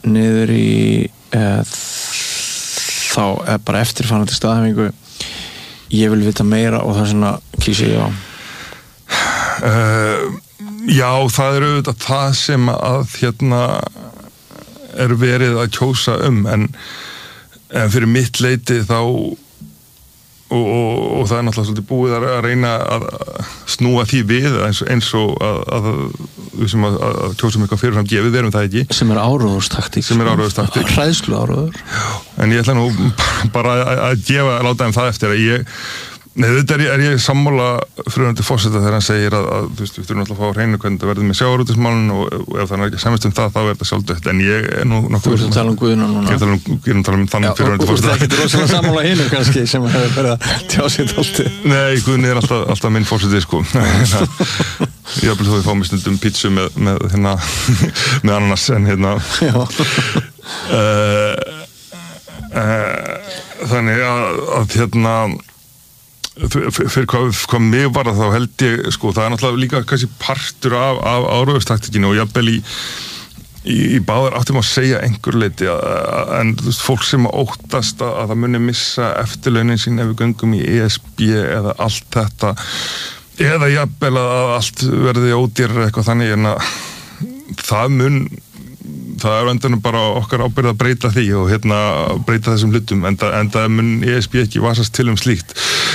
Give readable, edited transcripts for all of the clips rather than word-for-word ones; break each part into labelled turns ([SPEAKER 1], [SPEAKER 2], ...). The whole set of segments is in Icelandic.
[SPEAKER 1] niður í þá bara eftirfarandi staðhæfingu ég vil vita meira og það svona kýsi já
[SPEAKER 2] Já, það auðvitað það sem að verið að kjósa en fyrir mitt leyti þá og það náttúrulega svolítið búið að reyna að snúa því við eins og að kjósum eitthvað fyrirfram gefið, við erum það ekki
[SPEAKER 1] sem áróðurstaktík hræðslu áróður
[SPEAKER 2] en ég ætla nú bara að láta þeim það eftir að þetta ég sammála frumandi forseta þegar hann segir að við þurfum alltaf að fá á hreinu hvernig það verður með sjávarútvegsmálin og ef það ekki samist það þá þetta sjálfdött en ég nú nokkuð
[SPEAKER 1] Þú ert að tala Guðna núna
[SPEAKER 2] Ég er að tala þannig frumandi forseta
[SPEAKER 1] Það getur rosalega sammála hinu kannski sem hefur verið að tjá sér alltaf
[SPEAKER 2] Nei, Guðni alltaf minn forseti sko Ég hafði þó að fá mig stundum pítsu með ananas en þannig að fyrir hvað mig var þá held ég sko, það náttúrulega líka kannski partur af áróðurstaktíkinu og jafnvel í báðar áttum að segja einhver leyti en fólk sem óttast að það muni missa eftirlaunin sín ef við göngum í ESB eða allt þetta eða jafnvel að allt verði ódýrara eitthvað þannig en að það endanum bara okkar ábyrgð að breyta því og breyta þessum hlutum en það mun ESB ekki vasast til slíkt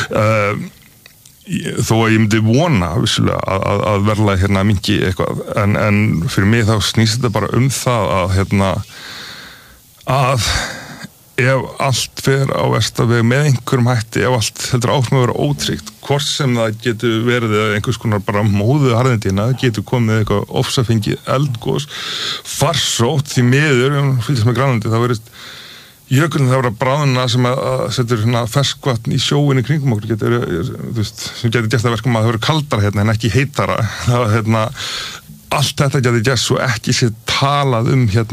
[SPEAKER 2] þó að ég myndi vona vissulega að verðlag minnki eitthvað en fyrir mig þá snýst þetta bara það að ef allt fer á versta veg með einhverjum hætti, ef allt heldur áfram að vera ótryggt, hvort sem það getur verið einhvers konar bara móðu harðindina, getur komið eitthvað ofsafengi eldgos, farsótt því miður, fylgist með Grænlandi, það verið jökulinn það verið að bráðna sem að setur ferskvatn í sjóin í kringum okkur, sem getur gert að verkum að það verið kaldara en ekki heitara, allt þetta getur gert svo ekki sér talað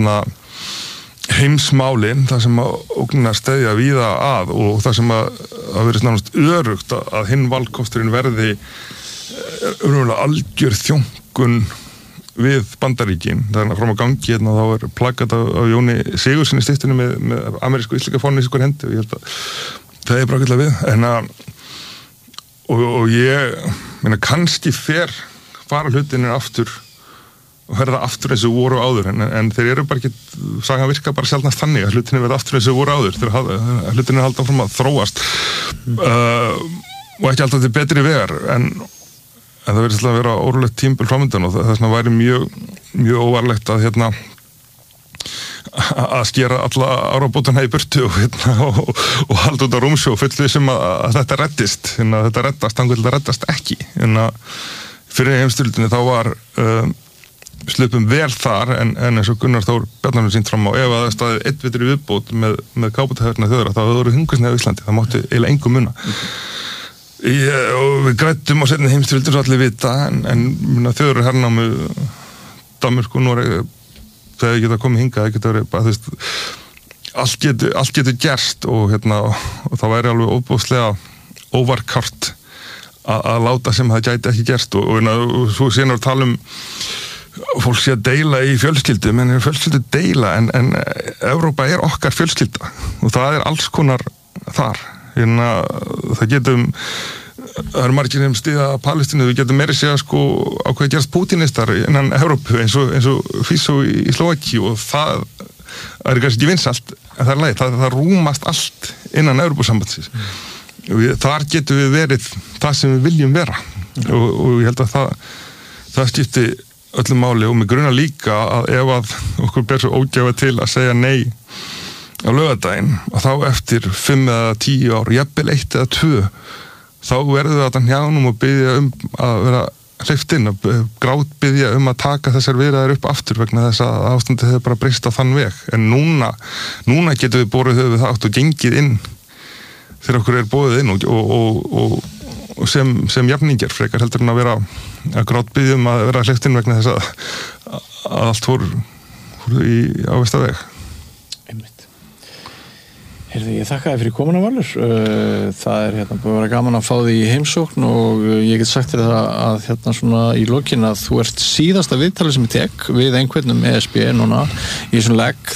[SPEAKER 2] heimsmálin, það sem að ógnina steðja víða að og það sem að verið nánast örugt að hinn valkosturinn verði algjör þjónkun við Bandaríkin. Það fram á gangi þá plakat af Jóni Sigurðssyni stiftinu með amerísku íslenska fánu í sikur hendi og ég held að það bara ágætlega við og ég kannski fara hlutinir aftur og verða aftur eins og voru áður en þeir eru bara ekki, sagan virka bara sjaldnast þannig að hlutinni verða aftur eins og voru áður þegar hlutinni halda áfram að þróast og ekki alltaf til betri vegar en það verður að vera órulegt tímabil framöndan og þess vegna væri mjög óvarlegt að að skera alla árabótana í burtu og halda út á rúmsjó fullið sem að þetta reddist þetta reddast, þannig að þetta reddast ekki fyrir heimsstyrjöldinni þá var slupum vel þar en eins og Gunnar Þór Bjarnason sýnt fram á ef að það staðið einn vitur í viðbót með káputahörna þjóðra þá voru hungursneyð á Íslandi, það mátti eiginlega engu muna og við grættum á seinni heimsstyrjöldinni svo allir vita en þjóður hernámu Danmörku, Noreg þegar geta komið hingað, það geta verið bara allt getur gerst og það væri alveg óbúslega óvarkárt að láta sem það gæti ekki gerst og svo síðan að tala fólk sé að deila í fjölskyldu menn er fjölskyldu deila en Evrópa er okkar fjölskylda og það er alls konar þar það getum það eru margir sem stíða Palestínu við getum meiri segja á hvað gerast pútinistar innan Evrópu eins og Fiso í Slóvakíu og það er kannski ekki vinsælt en það er leið, það rúmast allt innan Evrópusambandsins þar getum við verið það sem við viljum vera og ég held að það skipti öllum máli og mig grunar líka að ef að okkur ber svo ógæfa til að segja nei á laugardaginn og þá eftir 5 eða 10 ár, jafnvel 1 eða 2 þá verður það njánum og biðja að vera hleypt inn og grátbiðja að taka þessar viðræður upp aftur vegna þess að ástandið hefur bara breyst á þann veg en núna getum við borið höfuð þátt og gengið inn þegar okkur er boðið inn og sem jafningjar frekar heldur en að vera að grátbiðjum að vera hleypt inn vegna þess að allt fór á versta veg.
[SPEAKER 1] Einmitt. Heyrðu, ég þakka þér fyrir komuna Valur. Það er búið að vera gaman að fá þig í heimsókn og ég get sagt þér það að svona í lokin að þú ert síðasta viðtalið sem ég tek við einhvern ESB núna í þessum legg